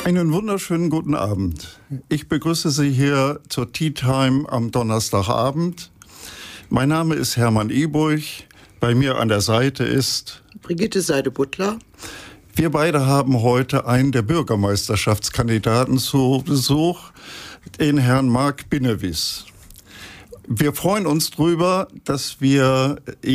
Einen wunderschönen guten Abend. Ich begrüße Sie hier zur Tea Time am Donnerstagabend. Mein Name ist Hermann Eburg. Bei mir an der Seite ist Brigitte Seide-Butler. Wir beide haben heute einen der Bürgermeisterschaftskandidaten zu Besuch, den Herrn Marc Binnewies. Wir freuen uns darüber, dass wir